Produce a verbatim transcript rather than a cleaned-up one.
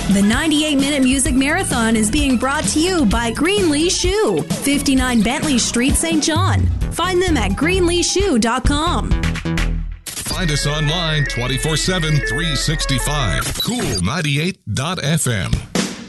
The ninety-eight minute Music Marathon is being brought to you by Greenlee Shoe, fifty-nine Bentley Street, Saint John. Find them at greenlee shoe dot com. Find us online twenty-four seven, three sixty-five. cool ninety-eight dot f m.